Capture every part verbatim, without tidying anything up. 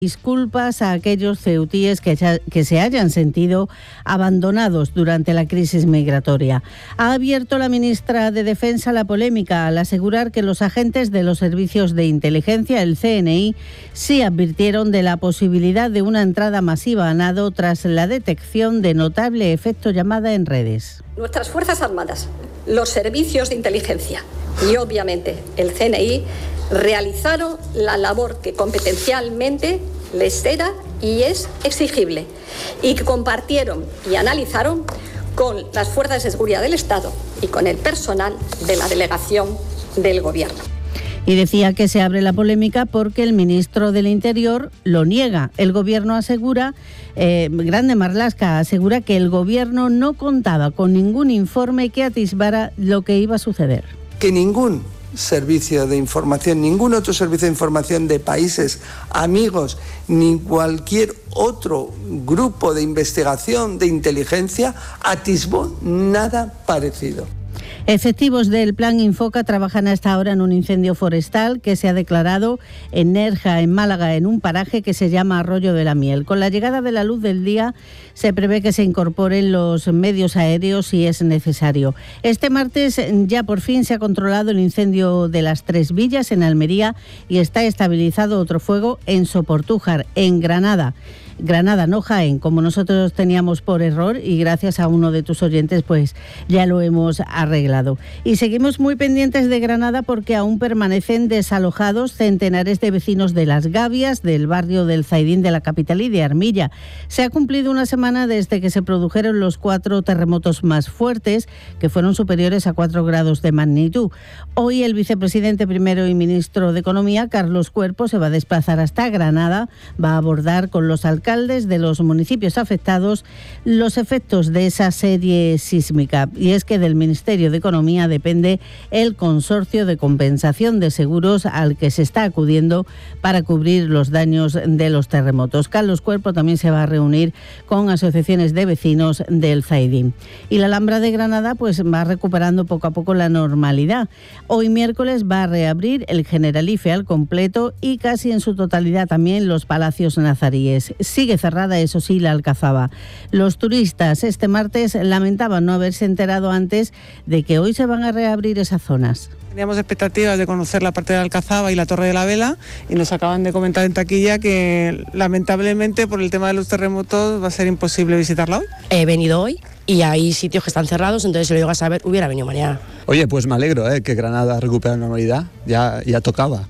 disculpas a aquellos ceutíes que, que se hayan sentido abandonados durante la crisis migratoria. Ha abierto la ministra de Defensa la polémica al asegurar que los agentes de los servicios de inteligencia, el C N I, sí advirtieron de la posibilidad de una entrada masiva a nado tras la detección de notable efecto llamada en redes. Nuestras Fuerzas Armadas, los servicios de inteligencia y obviamente el C N I realizaron la labor que competencialmente les era y es exigible y que compartieron y analizaron con las fuerzas de seguridad del Estado y con el personal de la delegación del Gobierno. Y decía que se abre la polémica porque el ministro del Interior lo niega. El Gobierno asegura, eh, Grande Marlaska asegura que el Gobierno no contaba con ningún informe que atisbara lo que iba a suceder. Que ningún servicio de información, ningún otro servicio de información de países amigos, ni cualquier otro grupo de investigación de inteligencia atisbó nada parecido. Efectivos del Plan Infoca trabajan hasta ahora en un incendio forestal que se ha declarado en Nerja, en Málaga, en un paraje que se llama Arroyo de la Miel. Con la llegada de la luz del día se prevé que se incorporen los medios aéreos si es necesario. Este martes ya por fin se ha controlado el incendio de las Tres Villas en Almería y está estabilizado otro fuego en Soportújar, en Granada. Granada, no Jaén, como nosotros teníamos por error y gracias a uno de tus oyentes pues ya lo hemos arreglado. Y seguimos muy pendientes de Granada porque aún permanecen desalojados centenares de vecinos de Las Gavias, del barrio del Zaidín de la capital y de Armilla. Se ha cumplido una semana desde que se produjeron los cuatro terremotos más fuertes, que fueron superiores a cuatro grados de magnitud. Hoy el vicepresidente primero y ministro de Economía, Carlos Cuerpo, se va a desplazar hasta Granada, va a abordar con los alcaldes de los municipios afectados los efectos de esa serie sísmica. Y es que del Ministerio de Economía depende el consorcio de compensación de seguros al que se está acudiendo para cubrir los daños de los terremotos. Carlos Cuerpo también se va a reunir con asociaciones de vecinos del Zaidín. Y la Alhambra de Granada pues va recuperando poco a poco la normalidad. Hoy miércoles va a reabrir el Generalife al completo y casi en su totalidad también los palacios nazaríes. Sigue cerrada, eso sí, la Alcazaba. Los turistas este martes lamentaban no haberse enterado antes de que hoy se van a reabrir esas zonas. Teníamos expectativas de conocer la parte de la Alcazaba y la Torre de la Vela y nos acaban de comentar en taquilla que lamentablemente por el tema de los terremotos va a ser imposible visitarla hoy. He venido hoy y hay sitios que están cerrados, entonces si lo llego a saber hubiera venido mañana. Oye, pues me alegro ¿eh? que Granada recupere la normalidad, ya, ya tocaba.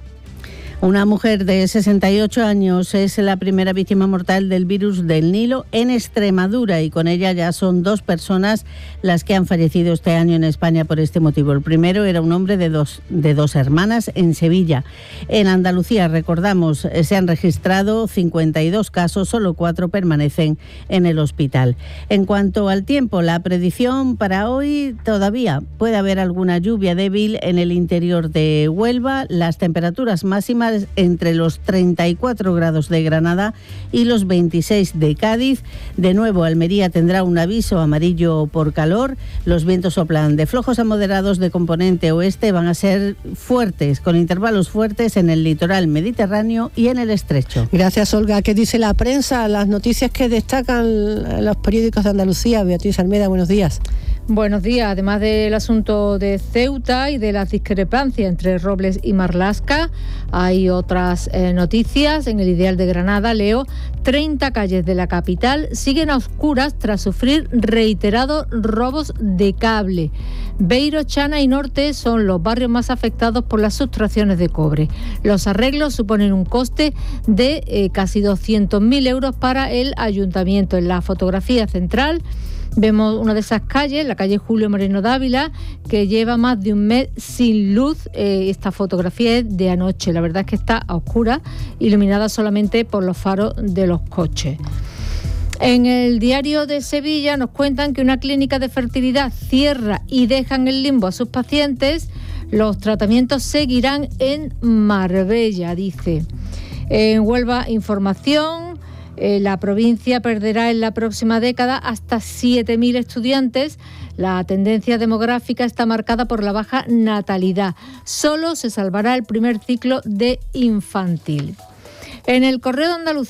Una mujer de sesenta y ocho años es la primera víctima mortal del virus del Nilo en Extremadura y con ella ya son dos personas las que han fallecido este año en España por este motivo. El primero era un hombre de dos, de dos hermanas en Sevilla. En Andalucía, recordamos, se han registrado cincuenta y dos casos, solo cuatro permanecen en el hospital. En cuanto al tiempo, la predicción para hoy todavía puede haber alguna lluvia débil en el interior de Huelva, las temperaturas máximas entre los treinta y cuatro grados de Granada y los veintiséis de Cádiz. De nuevo, Almería tendrá un aviso amarillo por calor. Los vientos soplan de flojos a moderados de componente oeste, van a ser fuertes, con intervalos fuertes en el litoral mediterráneo y en el estrecho. Gracias, Olga. ¿Qué dice la prensa? Las noticias que destacan los periódicos de Andalucía. Beatriz Almeda, buenos días. Buenos días. Además del asunto de Ceuta y de las discrepancias entre Robles y Marlaska, hay otras eh, noticias. En el Ideal de Granada leo: treinta calles de la capital siguen a oscuras tras sufrir reiterados robos de cable. Beiro, Chana y Norte son los barrios más afectados por las sustracciones de cobre. Los arreglos suponen un coste de eh, casi doscientos mil euros para el ayuntamiento. En la fotografía central vemos una de esas calles, la calle Julio Moreno Dávila, que lleva más de un mes sin luz. Eh, esta fotografía es de anoche. La verdad es que está a oscuras, iluminada solamente por los faros de los coches. En el Diario de Sevilla nos cuentan que una clínica de fertilidad cierra y deja en el limbo a sus pacientes. Los tratamientos seguirán en Marbella, dice. En Huelva, información. Eh, la provincia perderá en la próxima década hasta siete mil estudiantes. La tendencia demográfica está marcada por la baja natalidad. Solo se salvará el primer ciclo de infantil. En el Correo de Andalucía